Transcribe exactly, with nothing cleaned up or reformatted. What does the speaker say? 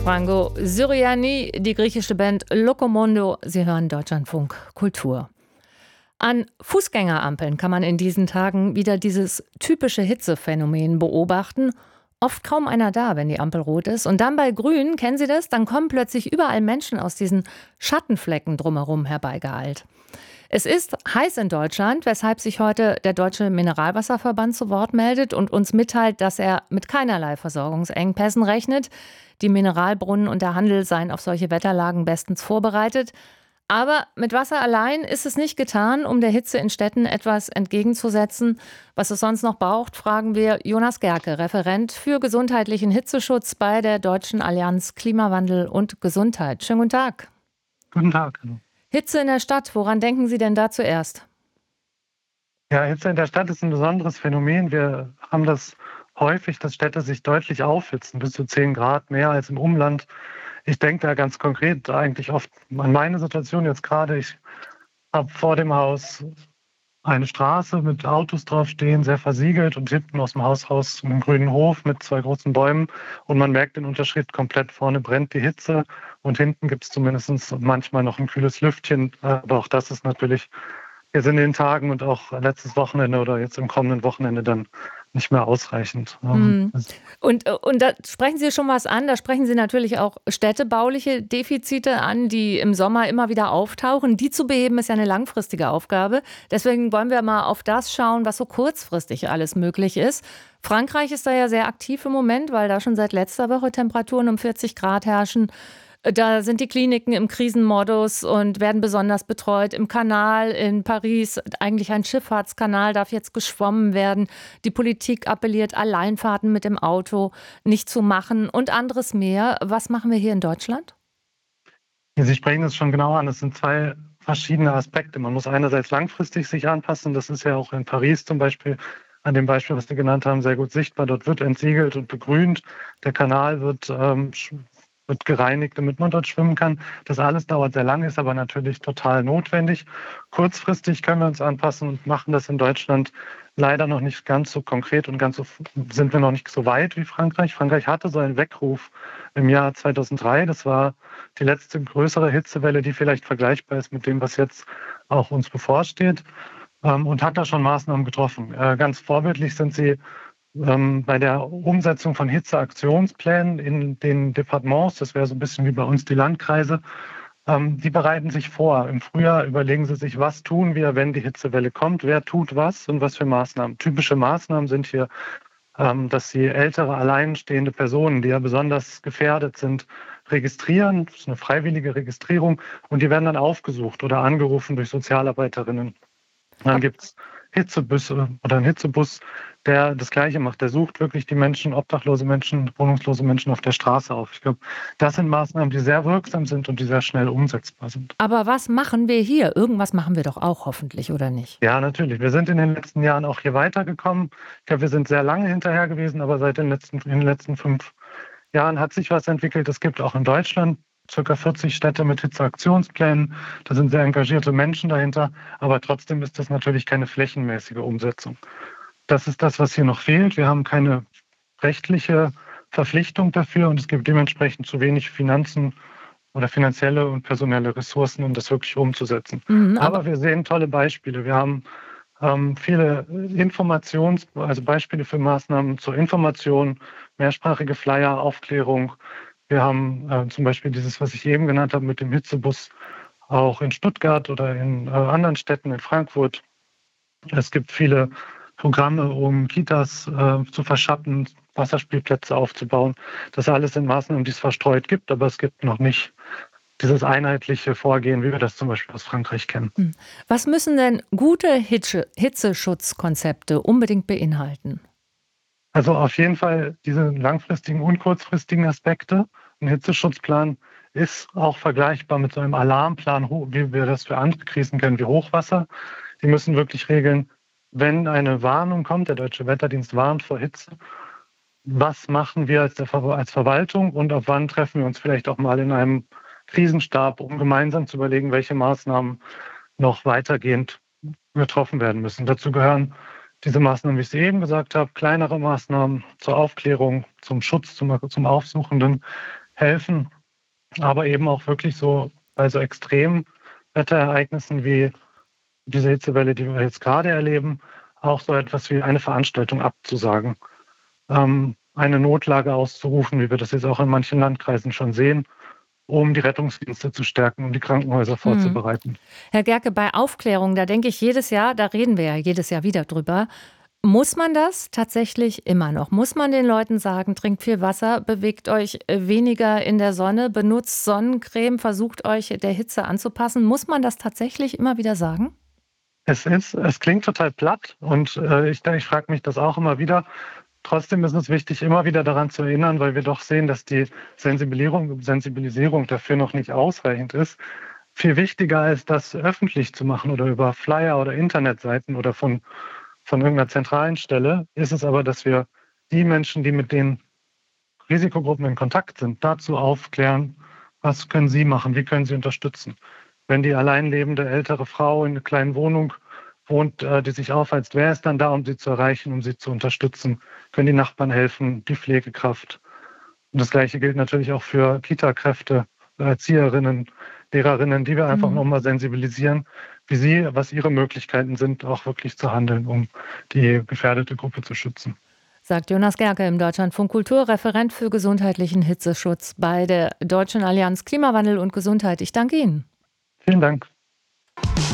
Franco Syriani, die griechische Band Lokomondo. Sie hören Deutschlandfunk Kultur. An Fußgängerampeln kann man in diesen Tagen wieder dieses typische Hitzephänomen beobachten. Oft kaum einer da, wenn die Ampel rot ist. Und dann bei Grün, kennen Sie das? Dann kommen plötzlich überall Menschen aus diesen Schattenflecken drumherum herbeigeeilt. Es ist heiß in Deutschland, weshalb sich heute der Deutsche Mineralwasserverband zu Wort meldet und uns mitteilt, dass er mit keinerlei Versorgungsengpässen rechnet. Die Mineralbrunnen und der Handel seien auf solche Wetterlagen bestens vorbereitet. Aber mit Wasser allein ist es nicht getan, um der Hitze in Städten etwas entgegenzusetzen. Was es sonst noch braucht, fragen wir Jonas Gerke, Referent für gesundheitlichen Hitzeschutz bei der Deutschen Allianz Klimawandel und Gesundheit. Schönen guten Tag. Guten Tag. Hitze in der Stadt, woran denken Sie denn da zuerst? Ja, Hitze in der Stadt ist ein besonderes Phänomen. Wir haben das häufig, dass Städte sich deutlich aufhitzen, bis zu zehn Grad mehr als im Umland. Ich denke da ganz konkret eigentlich oft an meine Situation jetzt gerade. Ich habe vor dem Haus eine Straße mit Autos draufstehen, sehr versiegelt, und hinten aus dem Haus raus einen grünen Hof mit zwei großen Bäumen. Und man merkt den Unterschied komplett. Vorne brennt die Hitze und hinten gibt es zumindest manchmal noch ein kühles Lüftchen. Aber auch das ist natürlich jetzt in den Tagen und auch letztes Wochenende oder jetzt im kommenden Wochenende dann nicht mehr ausreichend. Mhm. Und, und da sprechen Sie schon was an, da sprechen Sie natürlich auch städtebauliche Defizite an, die im Sommer immer wieder auftauchen. Die zu beheben ist ja eine langfristige Aufgabe. Deswegen wollen wir mal auf das schauen, was so kurzfristig alles möglich ist. Frankreich ist da ja sehr aktiv im Moment, weil da schon seit letzter Woche Temperaturen um vierzig Grad herrschen. Da sind die Kliniken im Krisenmodus und werden besonders betreut. Im Kanal in Paris, eigentlich ein Schifffahrtskanal, darf jetzt geschwommen werden. Die Politik appelliert, Alleinfahrten mit dem Auto nicht zu machen und anderes mehr. Was machen wir hier in Deutschland? Sie sprechen es schon genau an. Es sind zwei verschiedene Aspekte. Man muss einerseits langfristig sich anpassen. Das ist ja auch in Paris zum Beispiel, an dem Beispiel, was Sie genannt haben, sehr gut sichtbar. Dort wird entsiegelt und begrünt. Der Kanal wird ähm, wird gereinigt, damit man dort schwimmen kann. Das alles dauert sehr lange, ist aber natürlich total notwendig. Kurzfristig können wir uns anpassen und machen das in Deutschland leider noch nicht ganz so konkret und ganz so sind wir noch nicht so weit wie Frankreich. Frankreich hatte so einen Weckruf im Jahr zweitausenddrei. Das war die letzte größere Hitzewelle, die vielleicht vergleichbar ist mit dem, was jetzt auch uns bevorsteht, und hat da schon Maßnahmen getroffen. Ganz vorbildlich sind sie bei der Umsetzung von Hitzeaktionsplänen in den Departements. Das wäre so ein bisschen wie bei uns die Landkreise. Ähm, die bereiten sich vor. Im Frühjahr überlegen sie sich, was tun wir, wenn die Hitzewelle kommt, wer tut was und was für Maßnahmen. Typische Maßnahmen sind hier, ähm, dass sie ältere, alleinstehende Personen, die ja besonders gefährdet sind, registrieren. Das ist eine freiwillige Registrierung und die werden dann aufgesucht oder angerufen durch Sozialarbeiterinnen. Dann gibt es Hitzebusse oder einen Hitzebus, der das Gleiche macht. Der sucht wirklich die Menschen, obdachlose Menschen, wohnungslose Menschen auf der Straße auf. Ich glaube, das sind Maßnahmen, die sehr wirksam sind und die sehr schnell umsetzbar sind. Aber was machen wir hier? Irgendwas machen wir doch auch hoffentlich, oder nicht? Ja, natürlich. Wir sind in den letzten Jahren auch hier weitergekommen. Ich glaube, wir sind sehr lange hinterher gewesen, aber seit den letzten, in den letzten fünf Jahren hat sich was entwickelt. Es gibt auch in Deutschland circa vierzig Städte mit Hitzeaktionsplänen. Da sind sehr engagierte Menschen dahinter. Aber trotzdem ist das natürlich keine flächenmäßige Umsetzung. Das ist das, was hier noch fehlt. Wir haben keine rechtliche Verpflichtung dafür und es gibt dementsprechend zu wenig Finanzen oder finanzielle und personelle Ressourcen, um das wirklich umzusetzen. Mhm, aber, aber wir sehen tolle Beispiele. Wir haben ähm, viele Informations-, also Beispiele für Maßnahmen zur Information, mehrsprachige Flyer, Aufklärung. Wir haben äh, zum Beispiel dieses, was ich eben genannt habe, mit dem Hitzebus auch in Stuttgart oder in äh, anderen Städten, in Frankfurt. Es gibt viele Programme, um Kitas äh, zu verschatten, Wasserspielplätze aufzubauen. Das alles sind Maßnahmen, die es verstreut gibt, aber es gibt noch nicht dieses einheitliche Vorgehen, wie wir das zum Beispiel aus Frankreich kennen. Was müssen denn gute Hitze- Hitzeschutzkonzepte unbedingt beinhalten? Also auf jeden Fall diese langfristigen und kurzfristigen Aspekte. Ein Hitzeschutzplan ist auch vergleichbar mit so einem Alarmplan, wie wir das für andere Krisen kennen, wie Hochwasser. Die müssen wirklich regeln, wenn eine Warnung kommt, der Deutsche Wetterdienst warnt vor Hitze, was machen wir als, der Ver- als Verwaltung und ab wann treffen wir uns vielleicht auch mal in einem Krisenstab, um gemeinsam zu überlegen, welche Maßnahmen noch weitergehend getroffen werden müssen. Dazu gehören diese Maßnahmen, wie ich sie eben gesagt habe, kleinere Maßnahmen zur Aufklärung, zum Schutz, zum, zum Aufsuchenden, helfen, aber eben auch wirklich so bei so extremen Wetterereignissen wie diese Hitzewelle, die wir jetzt gerade erleben, auch so etwas wie eine Veranstaltung abzusagen, ähm, eine Notlage auszurufen, wie wir das jetzt auch in manchen Landkreisen schon sehen, um die Rettungsdienste zu stärken, um die Krankenhäuser Mhm. vorzubereiten. Herr Gerke, bei Aufklärung, da denke ich jedes Jahr, da reden wir ja jedes Jahr wieder drüber. Muss man das tatsächlich immer noch? Muss man den Leuten sagen, trinkt viel Wasser, bewegt euch äh, weniger in der Sonne, benutzt Sonnencreme, versucht euch der Hitze anzupassen? Muss man das tatsächlich immer wieder sagen? Es ist es klingt total platt und, äh, ich ich frage mich das auch immer wieder. Trotzdem ist es wichtig, immer wieder daran zu erinnern, weil wir doch sehen, dass die Sensibilierung Sensibilisierung dafür noch nicht ausreichend ist. Viel wichtiger als das öffentlich zu machen oder über Flyer oder Internetseiten oder von von irgendeiner zentralen Stelle, ist es aber, dass wir die Menschen, die mit den Risikogruppen in Kontakt sind, dazu aufklären, was können sie machen, wie können sie unterstützen. Wenn die allein lebende ältere Frau in einer kleinen Wohnung wohnt, äh, die sich aufheizt, wer ist dann da, um sie zu erreichen, um sie zu unterstützen? Können die Nachbarn helfen, die Pflegekraft? Und das Gleiche gilt natürlich auch für Kitakräfte, Erzieherinnen, Lehrerinnen, die wir einfach Mhm. noch mal sensibilisieren, wie sie was ihre Möglichkeiten sind, auch wirklich zu handeln, um die gefährdete Gruppe zu schützen. Sagt Jonas Gerke im Deutschlandfunk Kultur, Referent für gesundheitlichen Hitzeschutz bei der Deutschen Allianz Klimawandel und Gesundheit. Ich danke Ihnen. Vielen Dank.